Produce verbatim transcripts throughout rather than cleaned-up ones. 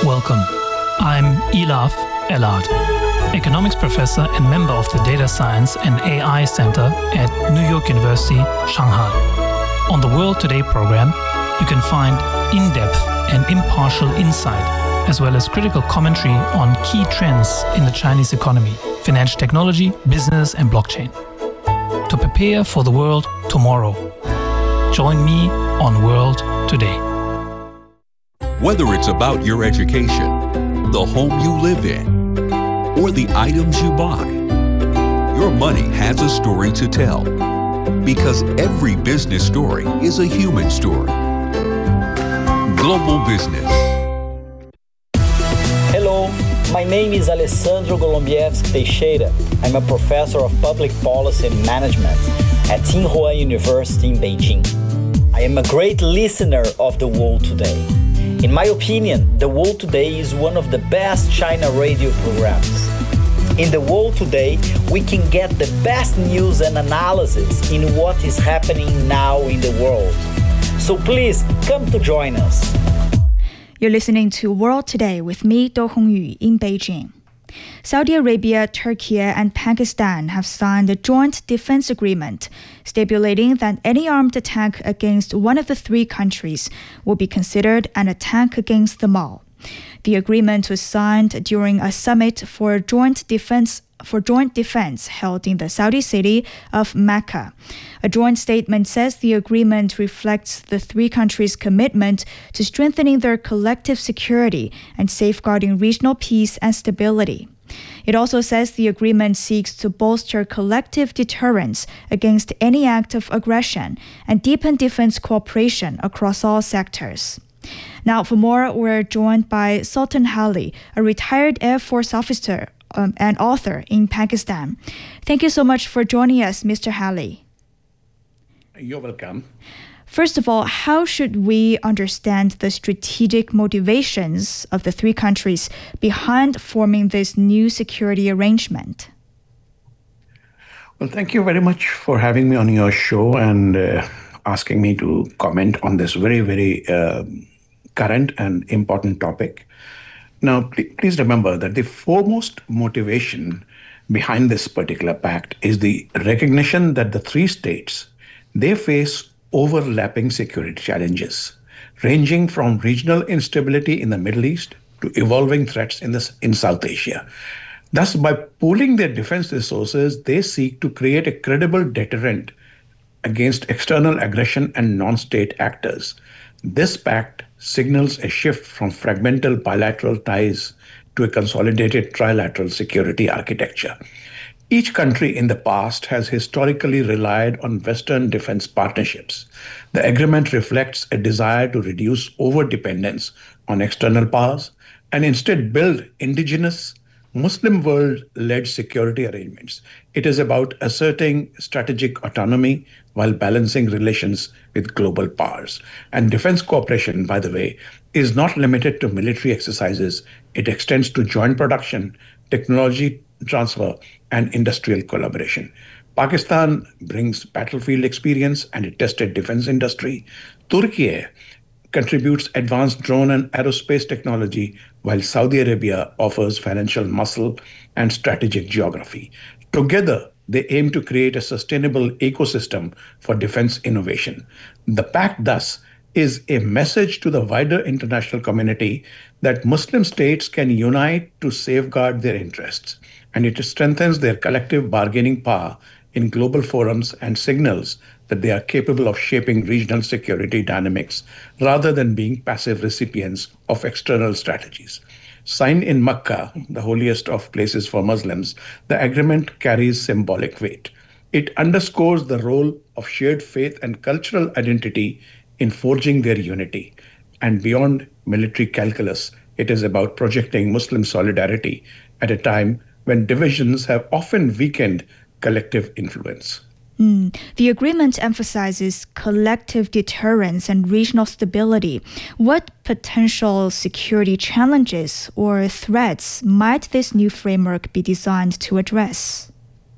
Welcome. I'm Elaf Elad, economics professor and member of the Data Science and A I Center at New York University, Shanghai. On the World Today program, you can find in-depth and impartial insight, as well as critical commentary on key trends in the Chinese economy, financial technology, business, and blockchain. To prepare for the world tomorrow, join me on World Today. Whether it's about your education, the home you live in, or the items you buy, your money has a story to tell. Because every business story is a human story. Global Business. Hello, my name is Alessandro Golombieski Teixeira. I'm a professor of public policy and management at Tsinghua University in Beijing. I am a great listener of The World Today. In my opinion, The World Today is one of the best China radio programs. In The World Today, we can get the best news and analysis in what is happening now in the world. So please come to join us. You're listening to World Today with me, Do Hongyu, in Beijing. Saudi Arabia, Turkey, and Pakistan have signed a joint defense agreement stipulating that any armed attack against one of the three countries will be considered an attack against them all. The agreement was signed during a summit for joint defense for joint defense held in the Saudi city of Mecca. A joint statement says the agreement reflects the three countries' commitment to strengthening their collective security and safeguarding regional peace and stability. It also says the agreement seeks to bolster collective deterrence against any act of aggression and deepen defense cooperation across all sectors. Now, for more, we're joined by Sultan Hali, a retired Air Force officer um, and author in Pakistan. Thank you so much for joining us, Mister Hali. You're welcome. First of all, how should we understand the strategic motivations of the three countries behind forming this new security arrangement? Well, thank you very much for having me on your show and uh, asking me to comment on this very, very uh, current and important topic. Now, pl- please remember that the foremost motivation behind this particular pact is the recognition that the three states, they face overlapping security challenges, ranging from regional instability in the Middle East to evolving threats in, this, in South Asia. Thus, by pooling their defense resources, they seek to create a credible deterrent against external aggression and non-state actors. This pact signals a shift from fragmental bilateral ties to a consolidated trilateral security architecture. Each country in the past has historically relied on Western defense partnerships. The agreement reflects a desire to reduce overdependence on external powers and instead build indigenous, Muslim world-led security arrangements. It is about asserting strategic autonomy while balancing relations with global powers. And defense cooperation, by the way, is not limited to military exercises. It extends to joint production, technology transfer, and industrial collaboration. Pakistan brings battlefield experience and a tested defense industry. Turkey contributes advanced drone and aerospace technology, while Saudi Arabia offers financial muscle and strategic geography. Together, they aim to create a sustainable ecosystem for defense innovation. The pact, thus, is a message to the wider international community that Muslim states can unite to safeguard their interests, and it strengthens their collective bargaining power in global forums and signals that they are capable of shaping regional security dynamics rather than being passive recipients of external strategies. Signed in Mecca, the holiest of places for Muslims, the agreement carries symbolic weight. It underscores the role of shared faith and cultural identity in forging their unity. And beyond military calculus, it is about projecting Muslim solidarity at a time when divisions have often weakened collective influence. Mm. The agreement emphasizes collective deterrence and regional stability. What potential security challenges or threats might this new framework be designed to address?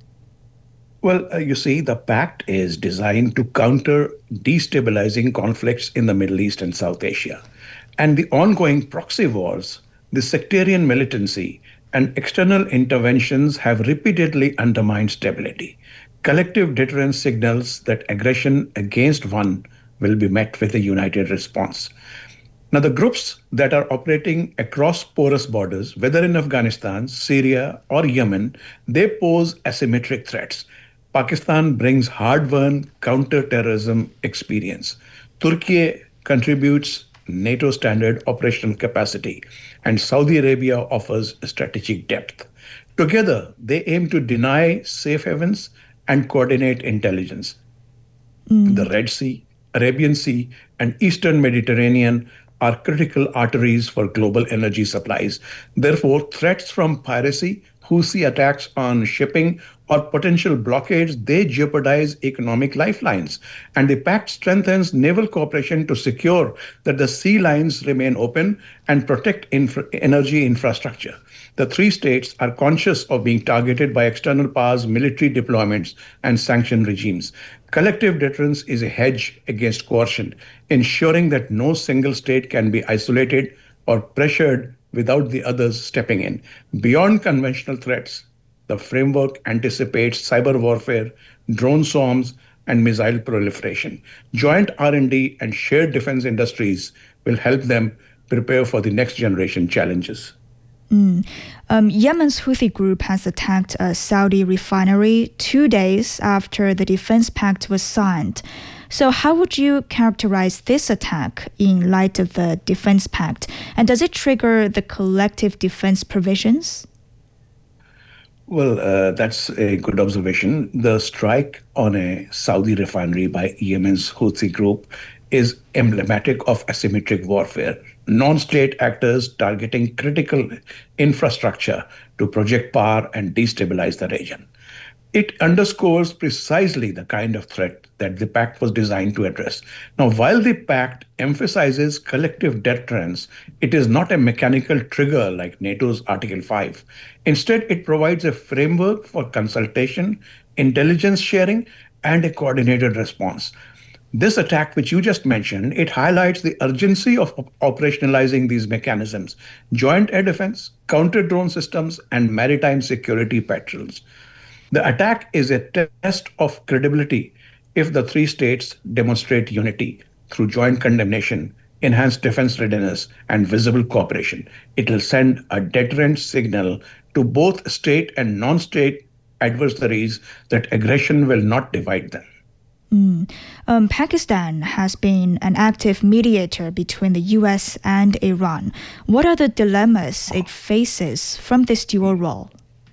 Well, uh, you see, the pact is designed to counter destabilizing conflicts in the Middle East and South Asia. And the ongoing proxy wars the sectarian militancy and external interventions have repeatedly undermined stability. Collective deterrence signals that aggression against one will be met with a united response. Now, the groups that are operating across porous borders, whether in Afghanistan, Syria, or Yemen, they pose asymmetric threats. Pakistan brings hard-won counter-terrorism experience. Turkey contributes NATO standard operational capacity, and Saudi Arabia offers strategic depth. Together, they aim to deny safe havens and coordinate intelligence. Mm. The Red Sea, Arabian Sea, and Eastern Mediterranean are critical arteries for global energy supplies. Therefore, threats from piracy, Houthi attacks on shipping, or potential blockades, they jeopardize economic lifelines. And the pact strengthens naval cooperation to secure that the sea lines remain open and protect infra- energy infrastructure. The three states are conscious of being targeted by external powers, military deployments, and sanction regimes. Collective deterrence is a hedge against coercion, ensuring that no single state can be isolated or pressured without the others stepping in. Beyond conventional threats, the framework anticipates cyber warfare, drone swarms, and missile proliferation. Joint R and D and shared defense industries will help them prepare for the next generation challenges. Mm. Um, Yemen's Houthi group has attacked a Saudi refinery two days after the defense pact was signed. So how would you characterize this attack in light of the defense pact? And does it trigger the collective defense provisions? Well, uh, that's a good observation. The strike on a Saudi refinery by Yemen's Houthi group is emblematic of asymmetric warfare. Non-state actors targeting critical infrastructure to project power and destabilize the region. It underscores precisely the kind of threat that the pact was designed to address. Now, while the pact emphasizes collective deterrence, it is not a mechanical trigger like NATO's Article five. Instead, it provides a framework for consultation, intelligence sharing, and a coordinated response. This attack, which you just mentioned, it highlights the urgency of operationalizing these mechanisms: joint air defense, counter-drone systems, and maritime security patrols. The attack is a test of credibility if the three states demonstrate unity through joint condemnation, enhanced defense readiness, and visible cooperation. It will send a deterrent signal to both state and non-state adversaries that aggression will not divide them. Mm. Um, Pakistan has been an active mediator between the U S and Iran. What are the dilemmas it faces from this dual role?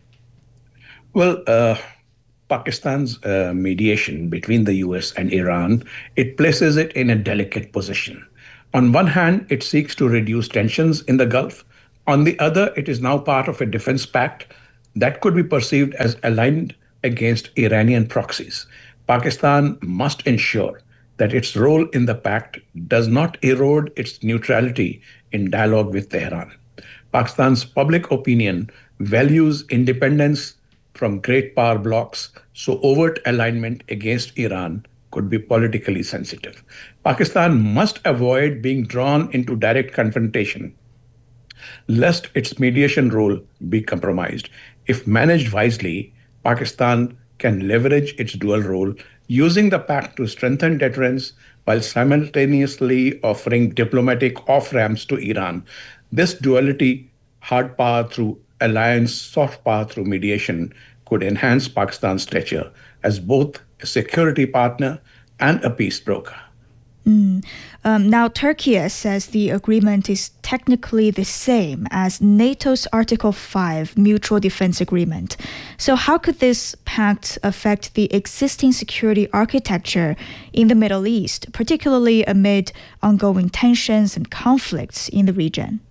Well, uh, Pakistan's uh, mediation between the U S and Iran, it places it in a delicate position. On one hand, it seeks to reduce tensions in the Gulf. On the other, it is now part of a defense pact that could be perceived as aligned against Iranian proxies. Pakistan must ensure that its role in the pact does not erode its neutrality in dialogue with Tehran. Pakistan's public opinion values independence from great power blocs, so overt alignment against Iran could be politically sensitive. Pakistan must avoid being drawn into direct confrontation, lest its mediation role be compromised. If managed wisely, Pakistan can leverage its dual role, using the pact to strengthen deterrence while simultaneously offering diplomatic off-ramps to Iran. This duality, hard power through alliance, soft power through mediation, could enhance Pakistan's stature as both a security partner and a peace broker. Mm. Um, now, Turkey says the agreement is technically the same as NATO's Article five mutual defense agreement. So how could this pact affect the existing security architecture in the Middle East, particularly amid ongoing tensions and conflicts in the region?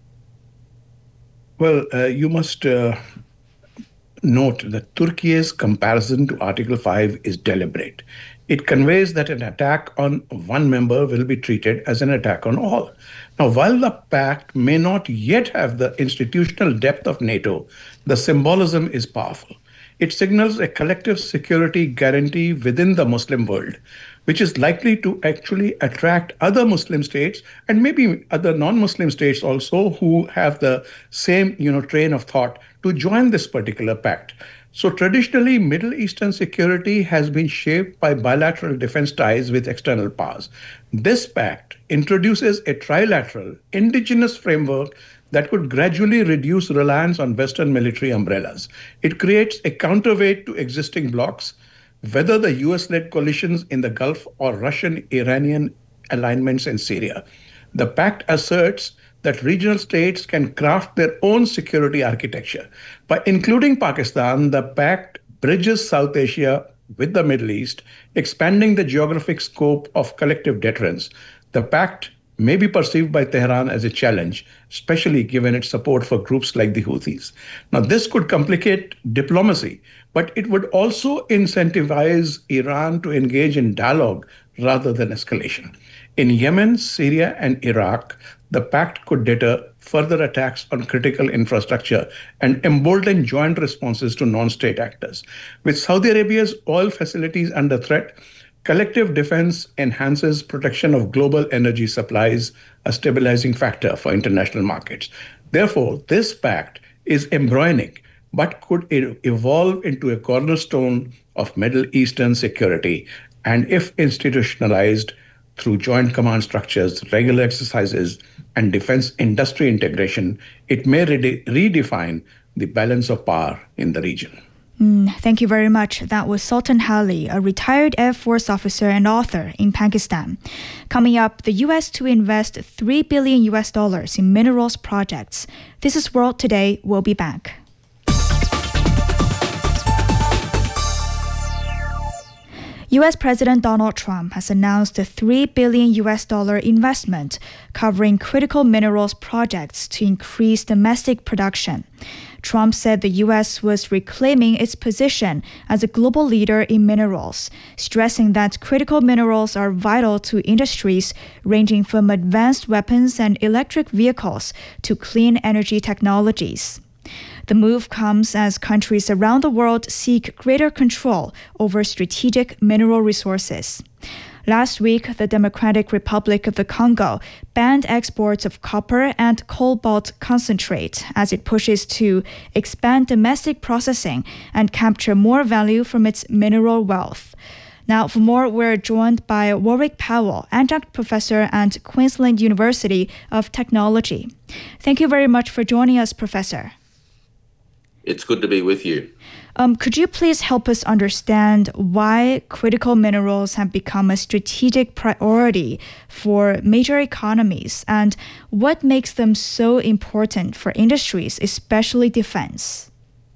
Well, uh, you must uh, note that Turkey's comparison to Article five is deliberate. It conveys that an attack on one member will be treated as an attack on all. Now, while the pact may not yet have the institutional depth of NATO, the symbolism is powerful. It signals a collective security guarantee within the Muslim world. which is likely to actually attract other Muslim states and maybe other non-Muslim states also who have the same, you know, train of thought to join this particular pact. So traditionally, Middle Eastern security has been shaped by bilateral defense ties with external powers. This pact introduces a trilateral, indigenous framework that could gradually reduce reliance on Western military umbrellas. It creates a counterweight to existing blocs, whether the U S-led coalitions in the Gulf or Russian-Iranian alignments in Syria. The pact asserts that regional states can craft their own security architecture. By including Pakistan, the pact bridges South Asia with the Middle East, expanding the geographic scope of collective deterrence. The pact may be perceived by Tehran as a challenge, especially given its support for groups like the Houthis. Now, this could complicate diplomacy, but it would also incentivize Iran to engage in dialogue rather than escalation. In Yemen, Syria, and Iraq, the pact could deter further attacks on critical infrastructure and embolden joint responses to non-state actors. With Saudi Arabia's oil facilities under threat, collective defense enhances protection of global energy supplies, a stabilizing factor for international markets. Therefore, this pact is embryonic, but could evolve into a cornerstone of Middle Eastern security, and if institutionalized through joint command structures, regular exercises, and defense industry integration, it may re- redefine the balance of power in the region. Mm, thank you very much. That was Sultan Hali, a retired Air Force officer and author in Pakistan. Coming up, the U S to invest three billion U S dollars in minerals projects. This is World Today. We'll be back. U S President Donald Trump has announced a three billion U S dollar investment covering critical minerals projects to increase domestic production. Trump said the U S was reclaiming its position as a global leader in minerals, stressing that critical minerals are vital to industries ranging from advanced weapons and electric vehicles to clean energy technologies. The move comes as countries around the world seek greater control over strategic mineral resources. Last week, the Democratic Republic of the Congo banned exports of copper and cobalt concentrate as it pushes to expand domestic processing and capture more value from its mineral wealth. Now, for more, we're joined by Warwick Powell, adjunct professor at Queensland University of Technology. Thank you very much for joining us, Professor. It's good to be with you. Um, could you please help us understand why critical minerals have become a strategic priority for major economies and what makes them so important for industries, especially defense?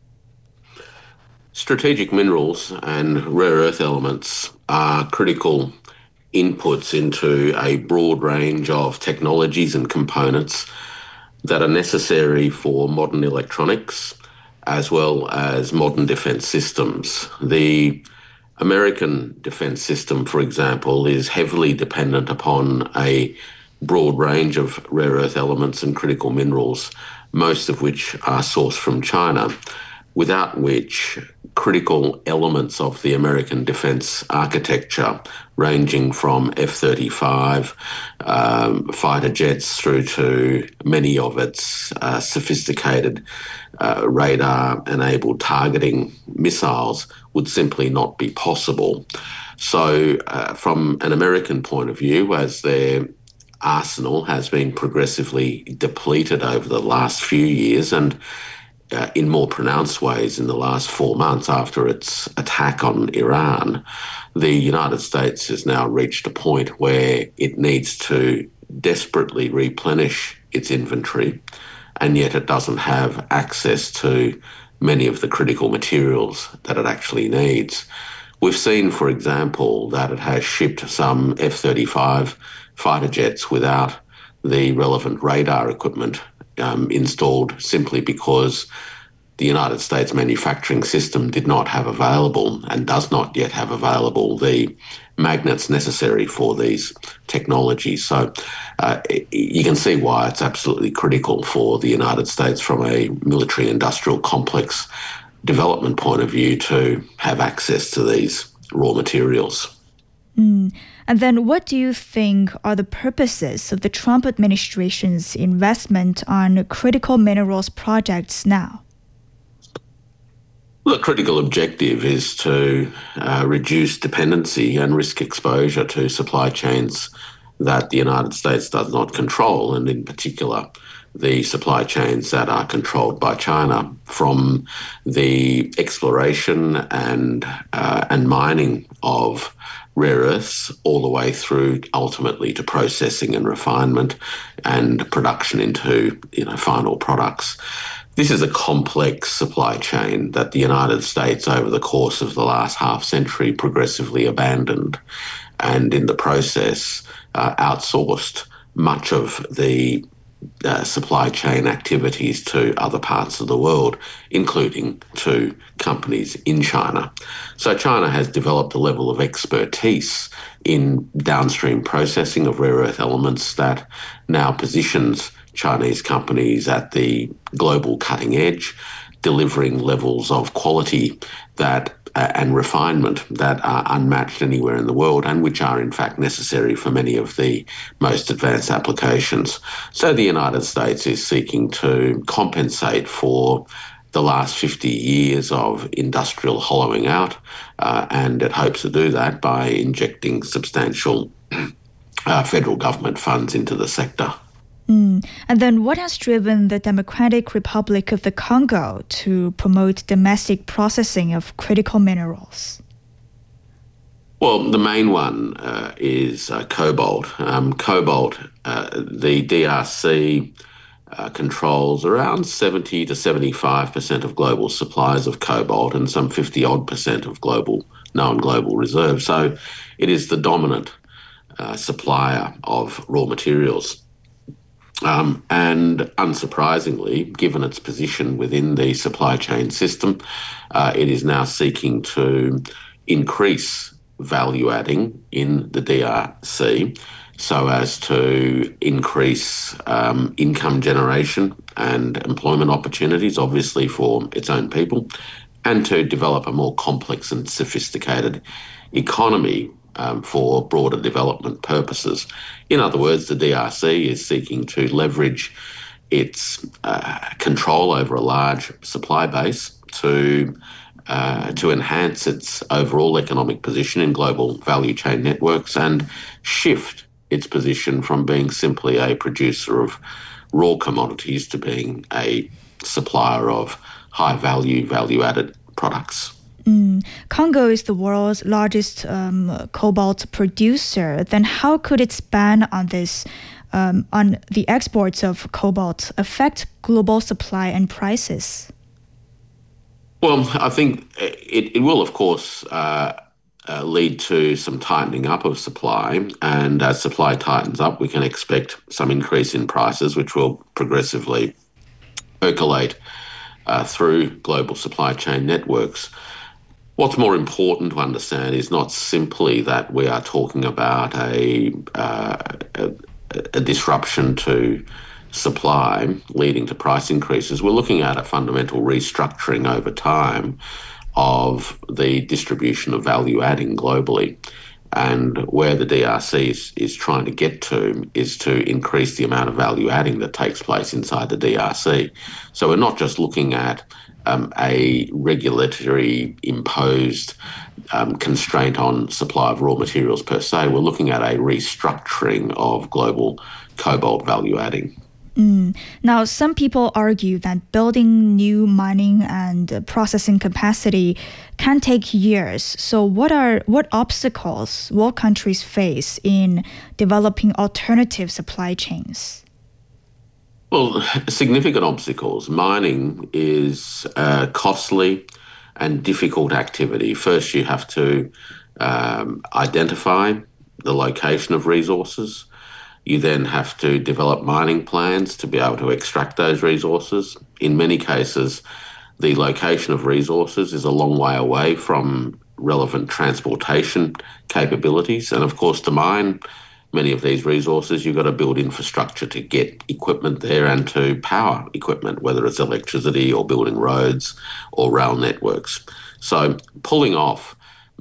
Strategic minerals and rare earth elements are critical inputs into a broad range of technologies and components that are necessary for modern electronics, as well as modern defense systems. The American defense system, for example, is heavily dependent upon a broad range of rare earth elements and critical minerals, most of which are sourced from China, without which critical elements of the American defense architecture, ranging from F thirty-five um, fighter jets through to many of its uh, sophisticated uh, radar-enabled targeting missiles, would simply not be possible. So uh, from an American point of view, as their arsenal has been progressively depleted over the last few years, and Uh, in more pronounced ways in the last four months after its attack on Iran, the United States has now reached a point where it needs to desperately replenish its inventory, and yet it doesn't have access to many of the critical materials that it actually needs. We've seen, for example, that it has shipped some F thirty-five fighter jets without the relevant radar equipment Um, installed simply because the United States manufacturing system did not have available and does not yet have available the magnets necessary for these technologies. So uh, you can see why it's absolutely critical for the United States from a military industrial complex development point of view to have access to these raw materials. Mm. And then what do you think are the purposes of the Trump administration's investment on critical minerals projects now? The critical objective is to uh, reduce dependency and risk exposure to supply chains that the United States does not control, and in particular the supply chains that are controlled by China, from the exploration and uh, and mining of rare earths all the way through ultimately to processing and refinement and production into, you know, final products. This is a complex supply chain that the United States over the course of the last half century progressively abandoned, and in the process uh, outsourced much of the Uh, supply chain activities to other parts of the world, including to companies in China. So China has developed a level of expertise in downstream processing of rare earth elements that now positions Chinese companies at the global cutting edge, delivering levels of quality that uh, and refinement that are unmatched anywhere in the world, and which are in fact necessary for many of the most advanced applications. So the United States is seeking to compensate for the last fifty years of industrial hollowing out, uh, and it hopes to do that by injecting substantial uh, federal government funds into the sector. Mm. And then what has driven the Democratic Republic of the Congo to promote domestic processing of critical minerals? Well, the main one uh, is uh, cobalt. Um, cobalt, uh, the D R C uh, controls around seventy to seventy-five percent of global supplies of cobalt and some fifty odd percent of global known global reserves. So it is the dominant uh, supplier of raw materials. Um, and unsurprisingly, given its position within the supply chain system, uh, it is now seeking to increase value adding in the D R C so as to increase um, income generation and employment opportunities, obviously for its own people, and to develop a more complex and sophisticated economy Um, for broader development purposes. In other words, the D R C is seeking to leverage its uh, control over a large supply base to uh, to enhance its overall economic position in global value chain networks and shift its position from being simply a producer of raw commodities to being a supplier of high-value, value-added products. Mm. Congo is the world's largest um, cobalt producer. Then how could its ban on this, um, on the exports of cobalt, affect global supply and prices? Well, I think it, it will, of course, uh, uh, lead to some tightening up of supply. And as supply tightens up, we can expect some increase in prices, which will progressively percolate uh, through global supply chain networks. What's more important to understand is not simply that we are talking about a, uh, a, a disruption to supply leading to price increases. We're looking at a fundamental restructuring over time of the distribution of value adding globally. And where the D R C is, is trying to get to is to increase the amount of value adding that takes place inside the D R C. So we're not just looking at Um, a regulatory imposed um, constraint on supply of raw materials per se. We're looking at a restructuring of global cobalt value adding. Mm. Now, some people argue that building new mining and processing capacity can take years. So what are what obstacles will countries face in developing alternative supply chains? Well, significant obstacles. Mining is a costly and difficult activity. First, you have to um, identify the location of resources. You then have to develop mining plans to be able to extract those resources. In many cases, the location of resources is a long way away from relevant transportation capabilities. And of course, to mine many of these resources, you've got to build infrastructure to get equipment there and to power equipment, whether it's electricity or building roads or rail networks. So pulling off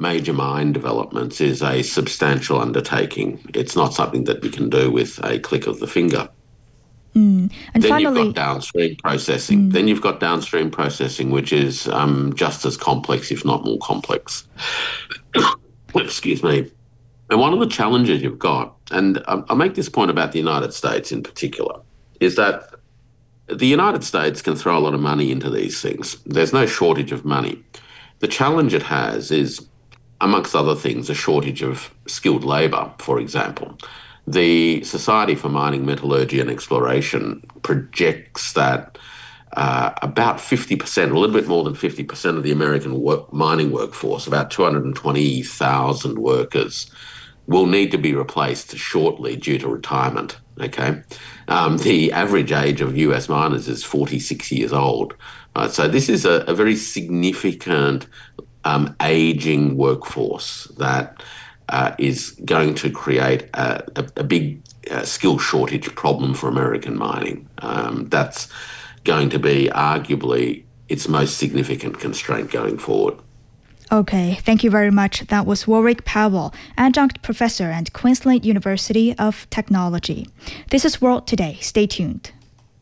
major mine developments is a substantial undertaking. It's not something that we can do with a click of the finger. Mm. And then finally, you've got downstream processing. Mm. Then you've got downstream processing, which is um, just as complex, if not more complex. Excuse me. And one of the challenges you've got, and I'll make this point about the United States in particular, is that the United States can throw a lot of money into these things. There's no shortage of money. The challenge it has is, amongst other things, a shortage of skilled labour, for example. The Society for Mining, Metallurgy and Exploration projects that uh, about fifty percent, a little bit more than fifty percent of the American work, mining workforce, about two hundred twenty thousand workers, will need to be replaced shortly due to retirement, okay? Um, the average age of U S miners is forty-six years old. Right? So this is a, a very significant um, ageing workforce that uh, is going to create a, a, a big uh, skill shortage problem for American mining. Um, that's going to be arguably its most significant constraint going forward. Okay, thank you very much. That was Warwick Powell, Adjunct Professor at Queensland University of Technology. This is World Today. Stay tuned.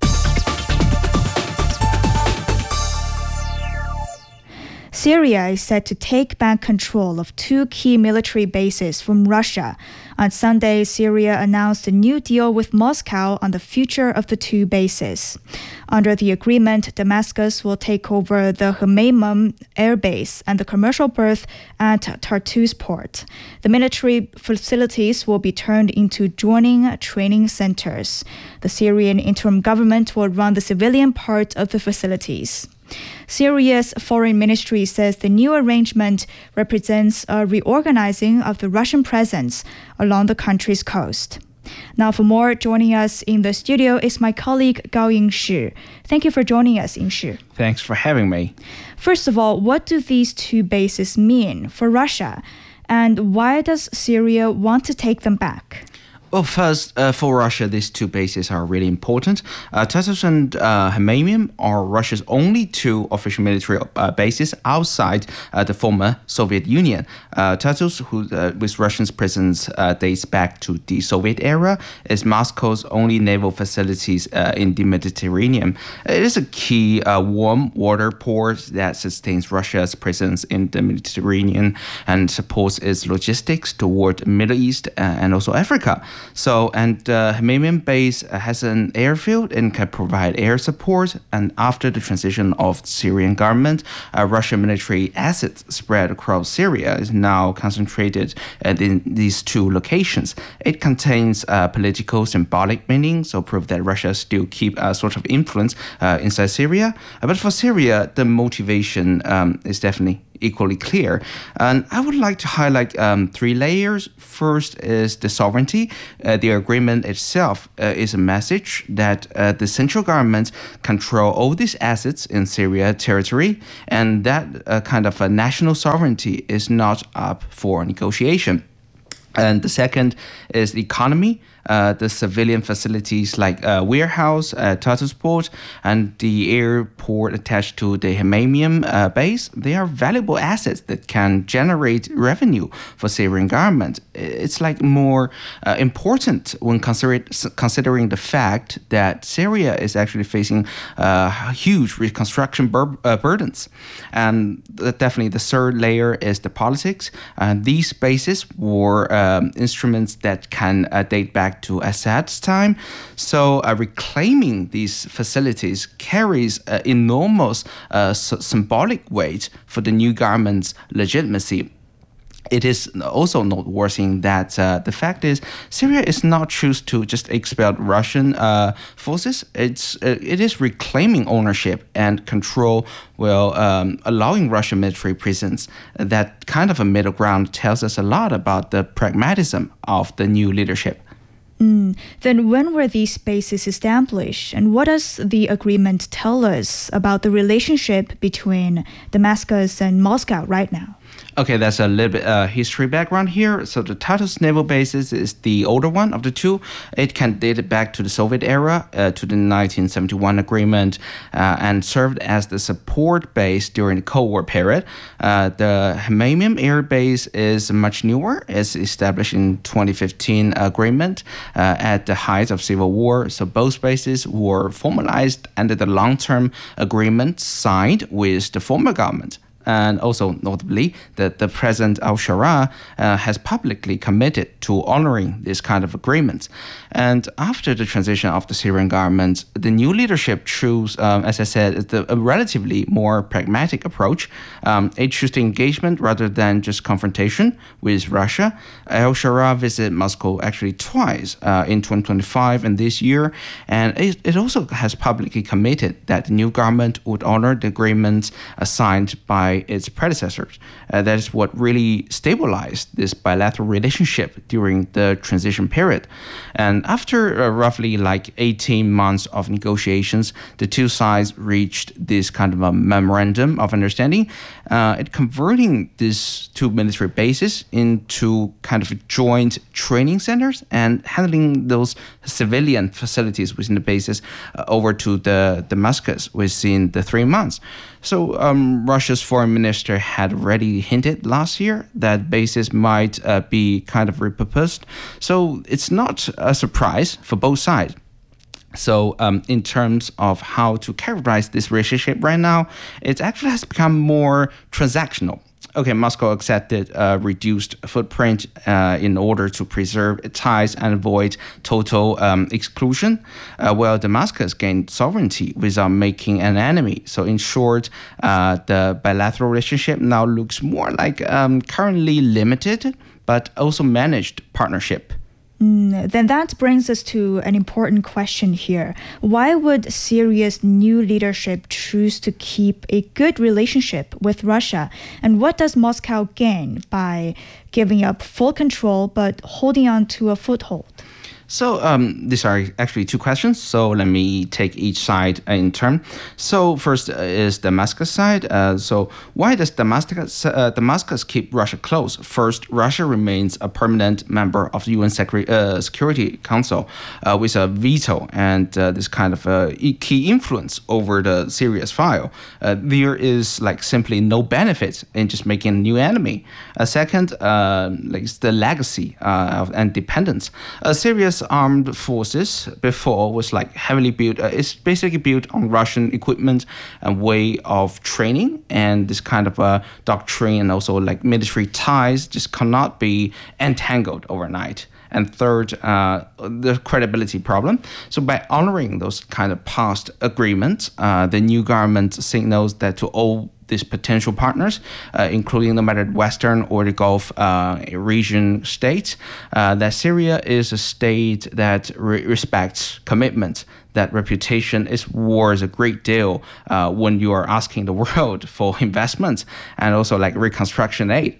Syria is set to take back control of two key military bases from Russia. On Sunday, Syria announced a new deal with Moscow on the future of the two bases. Under the agreement, Damascus will take over the Hmeimim Air Base and the commercial berth at Tartus port. The military facilities will be turned into joining training centers. The Syrian interim government will run the civilian part of the facilities. Syria's foreign ministry says the new arrangement represents a reorganizing of the Russian presence along the country's coast. Now, for more, joining us in the studio is my colleague Gao Yingshi. Thank you for joining us, Yingshi. Thanks for having me. First of all, what do these two bases mean for Russia, and why does Syria want to take them back? Well, first, uh, for Russia, these two bases are really important. Uh, Tartus and uh, Hmeimim are Russia's only two official military uh, bases outside uh, the former Soviet Union. Uh, Tartus, who, uh, with Russia's presence uh, dates back to the Soviet era, is Moscow's only naval facilities uh, in the Mediterranean. It is a key uh, warm water port that sustains Russia's presence in the Mediterranean and supports its logistics toward the Middle East uh, and also Africa. So, and uh, Hmeimim base has an airfield and can provide air support. And after the transition of the Syrian government, uh, Russian military assets spread across Syria is now concentrated in these two locations. It contains uh, political symbolic meaning, so prove that Russia still keep a sort of influence uh, inside Syria. Uh, but for Syria, the motivation um, is definitely equally clear. And I would like to highlight um, three layers. First is the sovereignty. Uh, the agreement itself uh, is a message that uh, the central government control all these assets in Syria territory, and that uh, kind of a national sovereignty is not up for negotiation. And the second is the economy. Uh, the civilian facilities like uh, warehouse, uh, Tartus port, and the airport attached to the Hmeimim uh, base, they are valuable assets that can generate revenue for Syrian government. It's like more uh, important when consider- considering the fact that Syria is actually facing uh, huge reconstruction bur- uh, burdens. And the, definitely the third layer is the politics. Uh, these bases were um, instruments that can uh, date back to Assad's time. So uh, reclaiming these facilities carries uh, enormous uh, s- symbolic weight for the new government's legitimacy. It is also noteworthy that uh, the fact is Syria is not choose to just expel Russian uh, forces. It's uh, it is reclaiming ownership and control while um, allowing Russian military presence. That kind of a middle ground tells us a lot about the pragmatism of the new leadership. Mm. Then when were these bases established, and what does the agreement tell us about the relationship between Damascus and Moscow right now? Okay, that's a little bit uh, history background here. So the Tartus naval bases is the older one of the two. It can date back to the Soviet era, uh, to the nineteen seventy-one agreement, uh, and served as the support base during the Cold War period. Uh, the Hmeimim Air Base is much newer. It's established in twenty fifteen agreement uh, at the height of civil war. So both bases were formalized under the long-term agreement signed with the former government. And also, notably, that the President al-Sharaa uh, has publicly committed to honoring this kind of agreements. And after the transition of the Syrian government, the new leadership chose, um, as I said, the, a relatively more pragmatic approach. Um, it chose the engagement rather than just confrontation with Russia. Al-Sharaa visited Moscow actually twice uh, in twenty twenty-five and this year. And it, it also has publicly committed that the new government would honor the agreements uh, signed by its predecessors. Uh, that is what really stabilized this bilateral relationship during the transition period. And after uh, roughly like eighteen months of negotiations, the two sides reached this kind of a memorandum of understanding, uh, it converting these two military bases into kind of joint training centers and handling those civilian facilities within the bases uh, over to the Damascus within the three months. So um, Russia's foreign minister had already hinted last year that bases might uh, be kind of repurposed. So it's not a surprise for both sides. So um, in terms of how to characterize this relationship right now, it actually has become more transactional. Okay, Moscow accepted a reduced footprint uh, in order to preserve ties and avoid total um, exclusion, uh, while Damascus gained sovereignty without making an enemy. So in short, uh, the bilateral relationship now looks more like um, currently limited, but also managed partnership. Mm, then that brings us to an important question here. Why would Syria's new leadership choose to keep a good relationship with Russia? And what does Moscow gain by giving up full control but holding on to a foothold? So um, these are actually two questions. So let me take each side in turn. So first is Damascus side. Uh, so why does Damascus uh, Damascus keep Russia close? First, Russia remains a permanent member of the U N Secre- uh, Security Council uh, with a veto and uh, this kind of uh, key influence over the Syria's file. Uh, there is like simply no benefit in just making a new enemy. Uh, second, uh, like the legacy uh, of independence. Uh, Syria's armed forces before was like heavily built. Uh, it's basically built on Russian equipment and way of training, and this kind of uh, doctrine and also like military ties just cannot be entangled overnight. And third, uh, the credibility problem. So by honoring those kind of past agreements, uh, the new government signals that to all these potential partners, uh, including no matter Western or the Gulf uh, region states, uh, that Syria is a state that re- respects commitments, that reputation is worth a great deal uh, when you are asking the world for investments and also like reconstruction aid.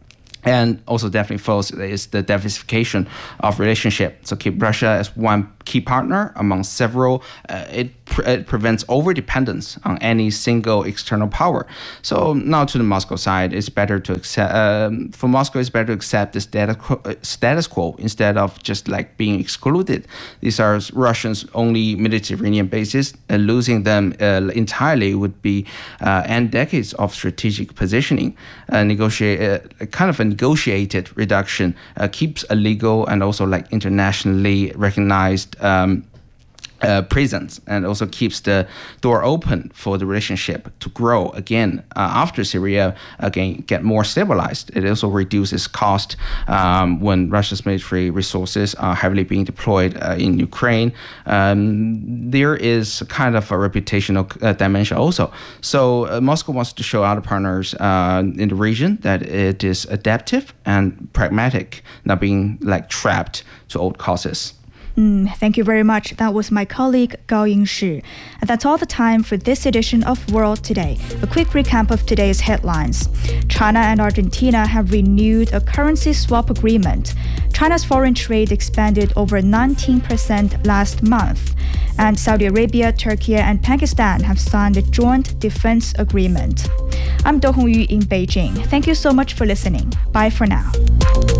And also definitely false is the diversification of relationship. So keep Russia as one key partner among several. Uh, it, pre- it prevents over-dependence on any single external power. So now to the Moscow side, it's better to accept, um, for Moscow, it's better to accept the status quo, uh, status quo instead of just like being excluded. These are Russia's only Mediterranean bases. Uh, losing them uh, entirely would be uh, end decades of strategic positioning. Uh, negotiate uh, kind of a negotiated reduction uh, keeps a legal and also like internationally recognized um, uh, presence, and also keeps the door open for the relationship to grow again uh, after Syria again get more stabilized. It also reduces cost um, when Russia's military resources are heavily being deployed uh, in Ukraine. Um, there is kind of a reputational uh, dimension also. So uh, Moscow wants to show other partners uh, in the region that it is adaptive and pragmatic, not being like trapped to old causes. Mm, thank you very much. That was my colleague Gao Yingshi. And that's all the time for this edition of World Today. A quick recap of today's headlines. China and Argentina have renewed a currency swap agreement. China's foreign trade expanded over nineteen percent last month. And Saudi Arabia, Turkey, and Pakistan have signed a joint defense agreement. I'm Do Hongyu in Beijing. Thank you so much for listening. Bye for now.